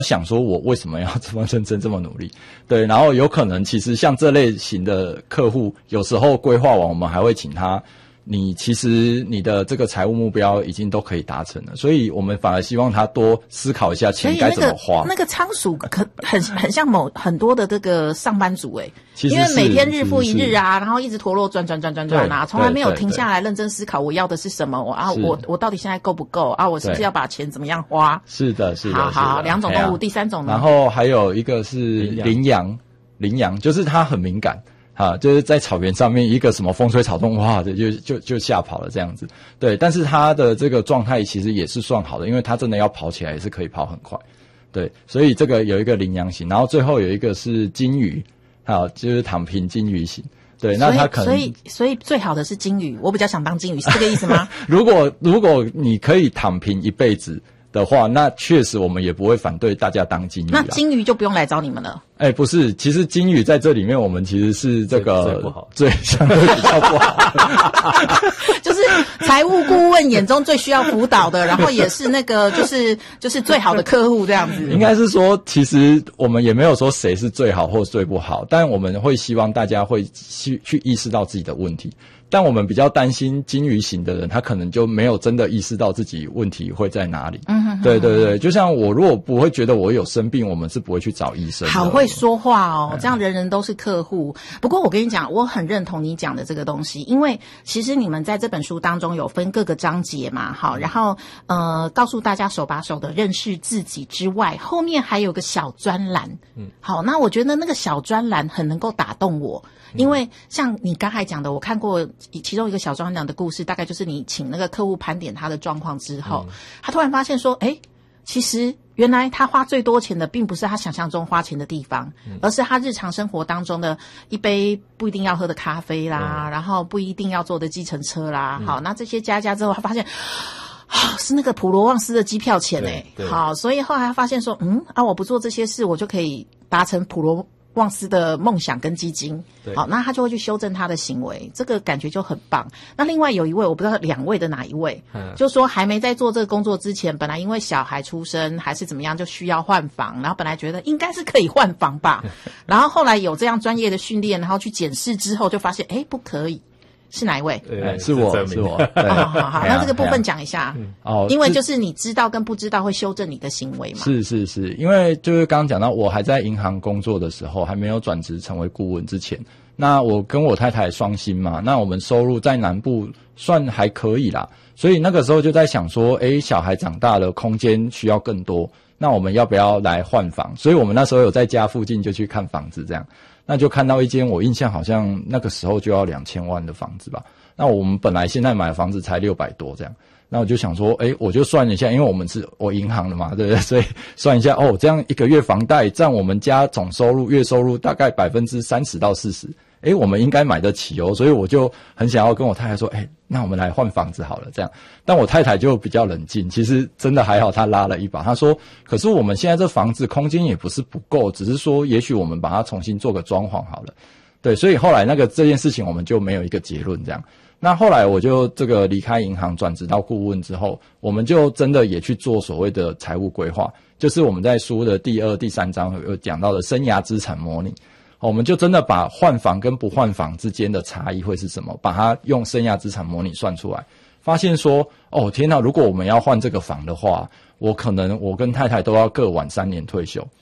想说我为什么要这么认真这么努力，对，然后有可能其实像这类型的客户，有时候规划完我们还会请他，你其实你的这个财务目标已经都可以达成了，所以我们反而希望他多思考一下钱该怎么花。 那个仓鼠很像很多的这个上班族其实因为每天日复一日啊，然后一直陀螺转啊，从来没有停下来认真思考我要的是什么啊，我到底现在够不够啊？我是不是要把钱怎么样花？ 是的。 好，两种动物，第三种呢？ 然后还有一个是羚羊，就是它很敏感。就是在草原上面一个什么风吹草动，哇，就吓跑了这样子。对，但是他的这个状态其实也是算好的，因为他真的要跑起来也是可以跑很快。对，所以这个有一个羚羊型，然后最后有一个是金鱼，就是躺平金鱼型。对，那他可能所以最好的是金鱼，我比较想当金鱼，是这个意思吗？ 如果你可以躺平一辈子的话，那确实我们也不会反对大家当金鱼啦。 那金鱼就不用来找你们了。 不是，其实金鱼在这里面，我们其实是这个最相对比较不好， 就是财务顾问眼中最需要辅导的，然后也是那个就是最好的客户这样子。 应该是说，其实我们也没有说谁是最好或最不好，但我们会希望大家会去意识到自己的问题。但我们比较担心金鱼型的人，他可能就没有真的意识到自己问题会在哪里。对，就像我如果不会觉得我有生病，我们是不会去找医生的。 好会说话哦，这样人人都是客户。不过我跟你讲，我很认同你讲的这个东西，因为其实你们在这本书当中有分各个章节嘛，好，然后告诉大家手把手的认识自己之外，后面还有个小专栏。好，那我觉得那个小专栏很能够打动我。因为像你刚才讲的，我看过其中一个小专栏的故事，大概就是你请那个客户盘点他的状况之后，他突然发现说，其实原来他花最多钱的并不是他想象中花钱的地方，而是他日常生活当中的一杯不一定要喝的咖啡啦，然后不一定要坐的计程车啦。好，那这些加之后，他发现是那个普罗旺斯的机票钱好，所以后来他发现说，我不做这些事，我就可以达成普罗旺斯的梦想跟基金。好，那他就会去修正他的行为，这个感觉就很棒。那另外有一位，我不知道两位的哪一位，就是说还没在做这个工作之前，本来因为小孩出生还是怎么样就需要换房，然后本来觉得应该是可以换房吧，然后后来有这样专业的训练，然后去检视之后就发现不可以。是哪一位？ 是我。 好，那这个部分讲一下。因为就是你知道跟不知道会修正你的行为嘛。 是，因为就是刚刚讲到，我还在银行工作的时候，还没有转职成为顾问之前，那我跟我太太双薪嘛，那我们收入在南部算还可以啦，所以那个时候就在想说，小孩长大了，空间需要更多，那我们要不要来换房？所以我们那时候有在家附近就去看房子这样。那就看到一间我印象好像那个时候就要2000万的房子吧，那我们本来现在买的房子才600多这样，那我就想说我就算一下，因为我银行的嘛，对不对？所以算一下这样一个月房贷占我们家总收入月收入大概30%到40%，我们应该买得起所以我就很想要跟我太太说那我们来换房子好了这样。但我太太就比较冷静，其实真的还好，她拉了一把，她说可是我们现在这房子空间也不是不够，只是说也许我们把它重新做个装潢好了。对，所以后来这件事情我们就没有一个结论这样。那后来我就这个离开银行转职到顾问之后，我们就真的也去做所谓的财务规划，就是我们在书的第2、第3章有讲到的生涯资产模拟。我们就真的把换房跟不换房之间的差异会是什么，把它用生涯资产模拟算出来，发现说天哪，如果我们要换这个房的话，我跟太太都要各晚3年退休。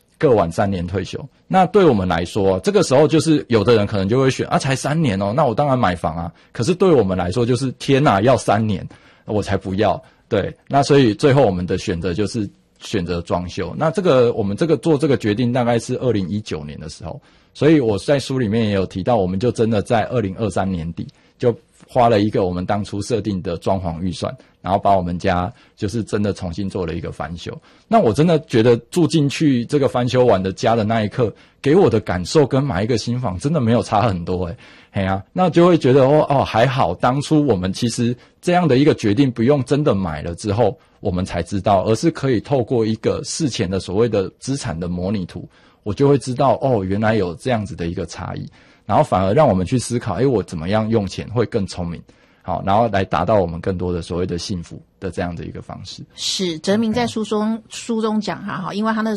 那对我们来说，这个时候就是有的人可能就会选才3年那我当然买房啊。可是对我们来说就是天哪，要3年我才不要。对，那所以最后我们的选择就是选择装修。那我们做这个决定大概是2019年的时候，所以我在书里面也有提到，我们就真的在2023年底就花了一个我们当初设定的装潢预算，然后把我们家就是真的重新做了一个翻修。那我真的觉得住进去这个翻修完的家的那一刻，给我的感受跟买一个新房真的没有差很多那就会觉得还好当初我们其实这样的一个决定不用真的买了之后我们才知道，而是可以透过一个事前的所谓的资产的模拟图，我就会知道原来有这样子的一个差异，然后反而让我们去思考我怎么样用钱会更聪明。 好，然后来达到我们更多的所谓的幸福的这样的一个方式。 是哲明在书中讲哈，因为他那